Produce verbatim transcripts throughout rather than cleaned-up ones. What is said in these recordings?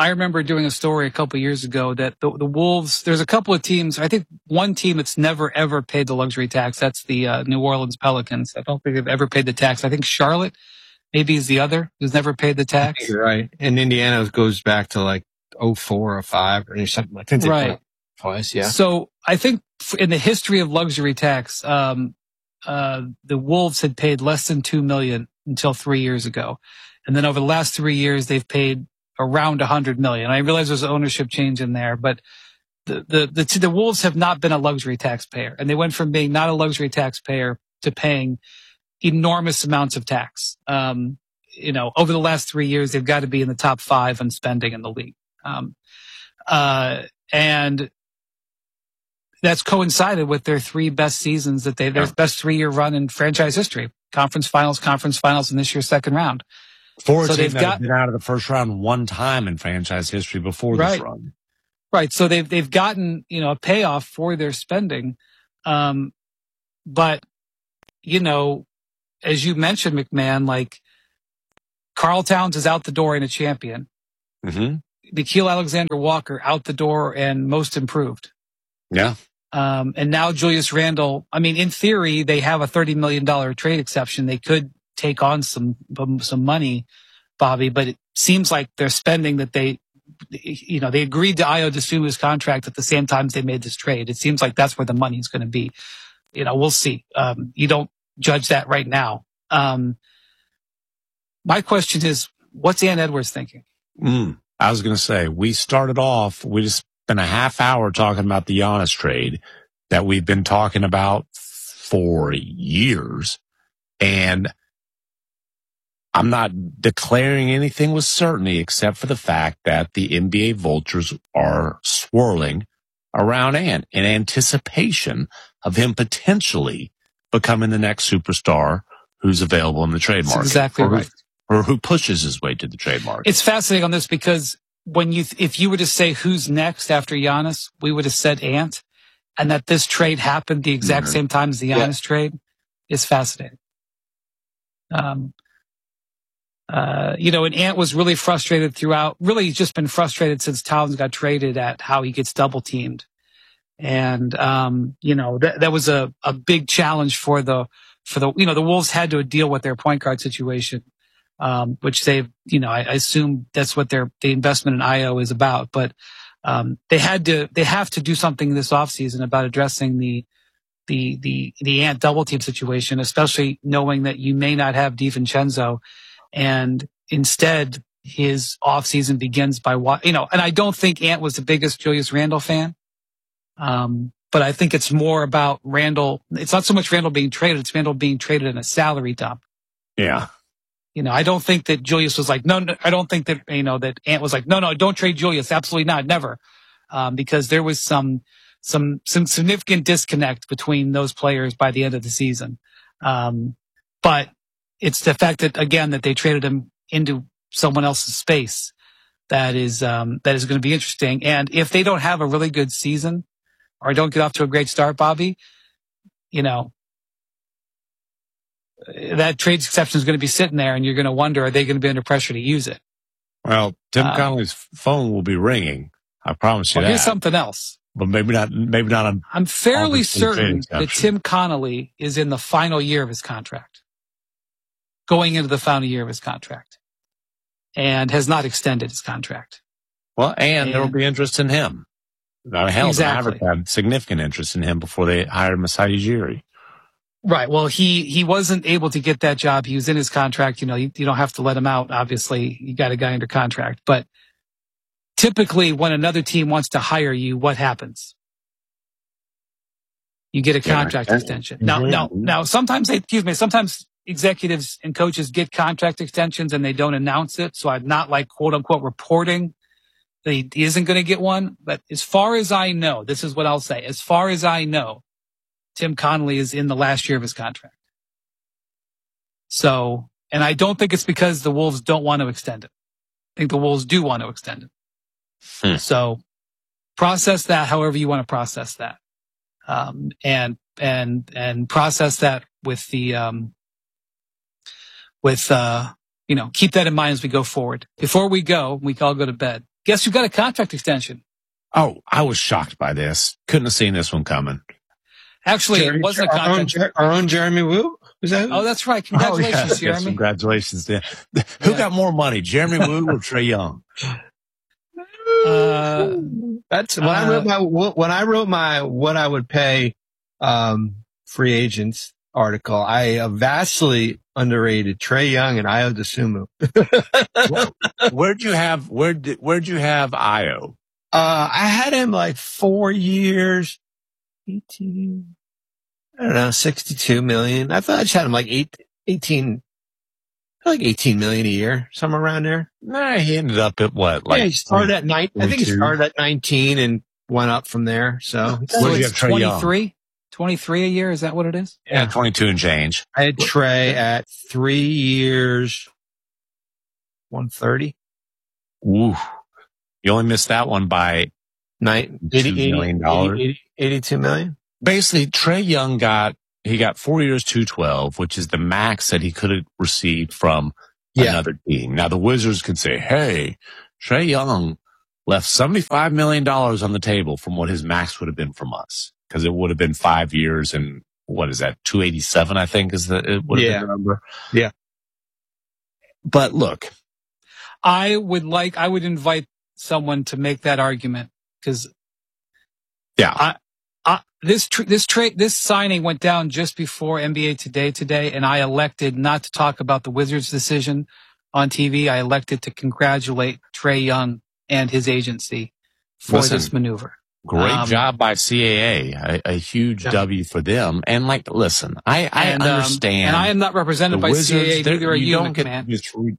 I remember doing a story a couple of years ago that the, the Wolves, there's a couple of teams, I think one team that's never ever paid the luxury tax. That's the uh, New Orleans Pelicans. I don't think they've ever paid the tax. I think Charlotte maybe is the other who's never paid the tax. You're right. And Indiana goes back to like oh four or five or something. I think they right. twice, yeah. So I think in the history of luxury tax, um, uh, the Wolves had paid less than two million dollars until three years ago. And then over the last three years, they've paid around one hundred million dollars. I realize there's an ownership change in there, but the, the, the, the Wolves have not been a luxury taxpayer. And they went from being not a luxury taxpayer to paying enormous amounts of tax. Um, you know, over the last three years, they've got to be in the top five on spending in the league. Um, uh, and that's coincided with their three best seasons that they, their yeah. best three year run in franchise history. Conference finals, conference finals, and this year's second round. For a so team they've that got, been out of the first round one time in franchise history before right, this run. Right. So they've, they've gotten, you know, a payoff for their spending. Um, but, you know, as you mentioned, McMahon, like Karl Towns is out the door and a champion. Mm-hmm. Nickeil Alexander-Walker out the door and most improved. Yeah. Um, and now Julius Randle, I mean, in theory, they have a thirty million dollars trade exception. They could take on some, some money, Bobby, but it seems like they're spending that they, you know, they agreed to Ayo Dosunmu's contract at the same time as they made this trade. It seems like that's where the money is going to be. You know, we'll see. Um, you don't judge that right now. Um, my question is, what's Ant Edwards thinking? Mm, I was going to say, we started off, we just spent a half hour talking about the Giannis trade that we've been talking about for years. And I'm not declaring anything with certainty except for the fact that the N B A vultures are swirling around Ant in anticipation of him potentially becoming the next superstar who's available in the trade market. That's exactly or right. Who, or who pushes his way to the trade market. It's fascinating on this because when you, if you were to say who's next after Giannis, we would have said Ant, and that this trade happened the exact mm-hmm. same time as the Giannis yeah. trade is fascinating. Um, uh, you know, and Ant was really frustrated throughout, really just been frustrated since Towns got traded at how he gets double teamed. And, um, you know, that, that was a, a big challenge for the, for the, you know, the Wolves had to deal with their point guard situation, um, which they've, you know, I, I assume that's what their, the investment in Ayo is about. But, um, they had to, they have to do something this offseason about addressing the, the, the, the Ant double team situation, especially knowing that you may not have DiVincenzo. And instead, his offseason begins by, you know, and I don't think Ant was the biggest Julius Randle fan. Um, but I think it's more about Randle. It's not so much Randle being traded. It's Randle being traded in a salary dump. Yeah. You know, I don't think that Julius was like, no, no, I don't think that, you know, that Ant was like, no, no, don't trade Julius. Absolutely not. Never. Um, because there was some, some, some significant disconnect between those players by the end of the season. Um, but it's the fact that, again, that they traded him into someone else's space that is, um, that is going to be interesting. And if they don't have a really good season, or don't get off to a great start, Bobby, you know, that trade exception is going to be sitting there and you're going to wonder, are they going to be under pressure to use it? Well, Tim um, Connolly's phone will be ringing. I promise you well, that. Here's something else. But maybe not, maybe not. On, I'm fairly certain that Tim Connolly is in the final year of his contract, going into the final year of his contract, and has not extended his contract. Well, and, and there will be interest in him. Now, hell, exactly. the Mavericks had significant interest in him before they hired Masai Ujiri. Right. Well, he, he wasn't able to get that job. He was in his contract. You know, you, you don't have to let him out. Obviously, you got a guy under contract. But typically, when another team wants to hire you, what happens? You get a contract yeah, extension. Now, mm-hmm. now, now, sometimes they, excuse me, sometimes executives and coaches get contract extensions and they don't announce it. So I'm not like quote unquote reporting that he isn't going to get one. But as far as I know, this is what I'll say. As far as I know, Tim Connolly is in the last year of his contract. So, and I don't think it's because the Wolves don't want to extend it. I think the Wolves do want to extend it. Hmm. So process that however you want to process that. Um, and, and, and process that with the, um, with, uh, you know, keep that in mind as we go forward. Before we go, we can all go to bed. Guess who got a contract extension? Oh, I was shocked by this. Couldn't have seen this one coming. Actually, Jeremy, it wasn't a our own, contract. our own Jeremy Woo? Was that who? Oh, that's right. Congratulations, oh, yes, Jeremy. Yes, congratulations. Yeah. Who Yeah. got more money, Jeremy Woo or Trae Young? Uh, That's when I wrote my when I wrote my what I would pay um, free agents article. I uh, vastly underrated Trae Young and Ayo Dosunmu. Where'd you have where did where'd you have Io? Uh, I had him like four years, eighteen, I don't know, sixty-two million. I thought I just had him like eight, eighteen, like eighteen million a year, somewhere around there. Nah, he ended up at what? Like yeah, he started at nine. I think he twenty-two? started at nineteen and went up from there. So so Where'd you it's have Trae Young? twenty-three? twenty-three a year? Is that what it is? yeah, twenty-two and change. I had Trey at three years, one thirty. Ooh, you only missed that one by Nine, two eighty, million dollars. eighty, eighty, eighty-two million. Basically, Trae Young got he got four years, two twelve, which is the max that he could have received from Yeah. another team. Now the Wizards could say, "Hey, Trae Young left seventy-five million dollars on the table from what his max would have been from us, because it would have been five years and what is that, two eighty-seven? I think is the it would have Yeah. been the number. Yeah. But look, I would like, I would invite someone to make that argument because yeah, I, I, this, tr- this trade, this signing went down just before N B A Today today, and I elected not to talk about the Wizards' decision on T V. I elected to congratulate Trae Young and his agency for Listen, this maneuver. great Um, job by C A A, a, a huge Yeah. W for them. And like, listen, I, I and, um, understand. and I am not represented the by Wizards, C A A, they're- neither are you you, don't get McMahon. this re-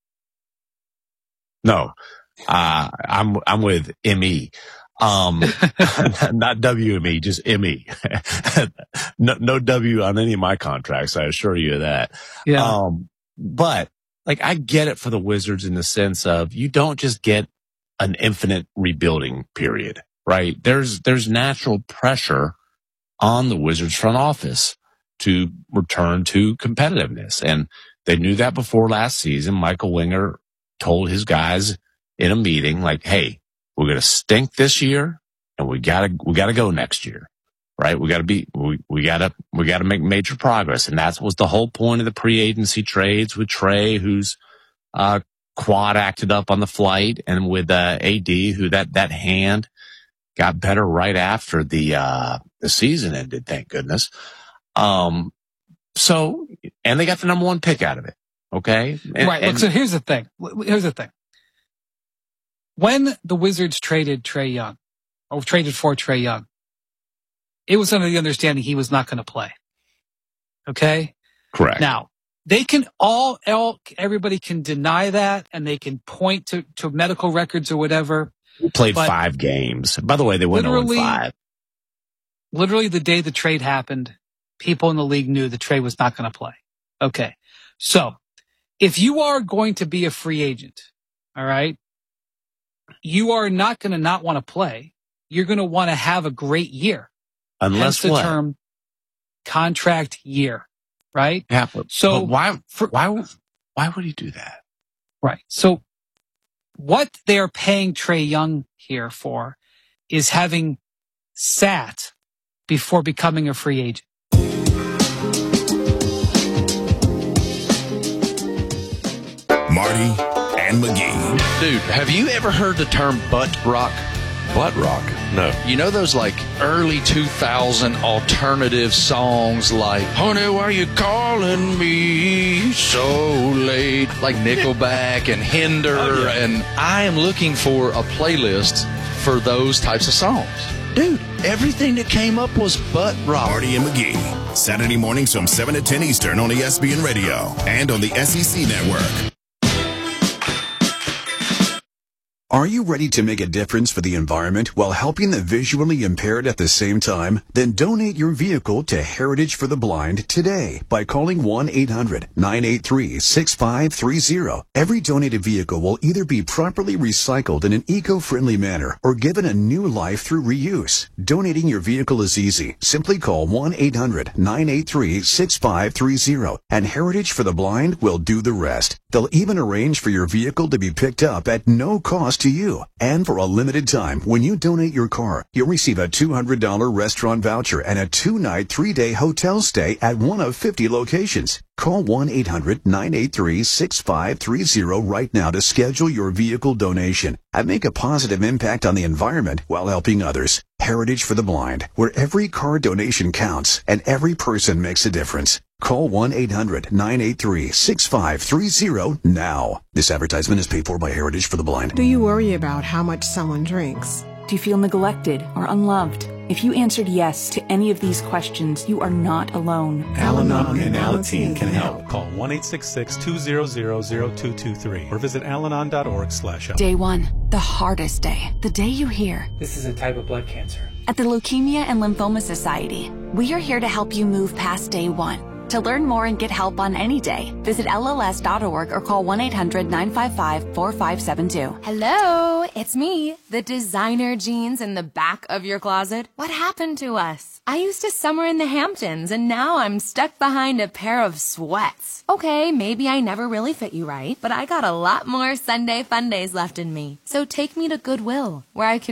No, uh, I'm I'm with M E, um, not W M E, just M E. no, no W on any of my contracts. I assure you of that. Yeah. Um, but like, I get it for the Wizards in the sense of you don't just get an infinite rebuilding period, right? There's there's natural pressure on the Wizards front office to return to competitiveness, and they knew that before last season. Michael Winger told his guys in a meeting, like, "Hey, we're going to stink this year, and we gotta we gotta go next year, right? We gotta be we we gotta we gotta make major progress." And that was the whole point of the pre-agency trades with Trae, who's uh, quad acted up on the flight, and with uh, A D, who that that hand got better right after the uh, the season ended. Thank goodness. Um, so, and they got the number one pick out of it. Okay. And, right. Look, and- so here's the thing. Here's the thing. When the Wizards traded Trae Young, or traded for Trae Young, it was under the understanding he was not going to play. Okay. correct. Now, they can all, all, everybody can deny that, and they can point to, to medical records or whatever. We played but- five games. By the way, they went oh and Literally- five. Literally the day the trade happened, people in the league knew the trade was not going to play. Okay. So if you are going to be a free agent, all right, you are not going to not want to play. You're going to want to have a great year. Unless Hence the what? term contract year, right? Yeah, but, So- but why, For, why, why would he do that? right. So what they are paying Trae Young here for is having sat before becoming a free agent. Marty and McGee. Dude, have you ever heard the term butt rock? Butt rock? No. You know those like early two thousand alternative songs like Honey, why you calling me so late? Like Nickelback and Hinder. Oh, yeah. And I am looking for a playlist for those types of songs. Dude, everything that came up was butt rock. Marty and McGee. Saturday mornings from seven to ten Eastern on E S P N Radio and on the S E C Network. Are you ready to make a difference for the environment while helping the visually impaired at the same time? Then donate your vehicle to Heritage for the Blind today by calling one eight hundred nine eight three six five three zero. Every donated vehicle will either be properly recycled in an eco-friendly manner or given a new life through reuse. Donating your vehicle is easy. Simply call one eight hundred nine eight three six five three zero and Heritage for the Blind will do the rest. They'll even arrange for your vehicle to be picked up at no cost to you. And for a limited time, when you donate your car, you'll receive a two hundred dollars restaurant voucher and a two-night, three-day hotel stay at one of fifty locations. Call one eight hundred nine eight three six five three zero right now to schedule your vehicle donation and make a positive impact on the environment while helping others. Heritage for the Blind, where every car donation counts and every person makes a difference. Call one eight hundred nine eight three six five three zero now. This advertisement is paid for by Heritage for the Blind. Do you worry about how much someone drinks? Do you feel neglected or unloved? If you answered yes to any of these questions, you are not alone. Al-Anon and Alateen can help. Call one eight six six two zero zero zero two two three or visit alanon dot org slash help. Day one, the hardest day. The day you hear, this is a type of blood cancer. At the Leukemia and Lymphoma Society, we are here to help you move past day one. To learn more and get help on any day, visit L L S dot org or call one eight hundred nine five five four five seven two. Hello, it's me, the designer jeans in the back of your closet. What happened to us? I used to summer in the Hamptons, and now I'm stuck behind a pair of sweats. Okay, maybe I never really fit you right, but I got a lot more Sunday fun days left in me. So take me to Goodwill, where I can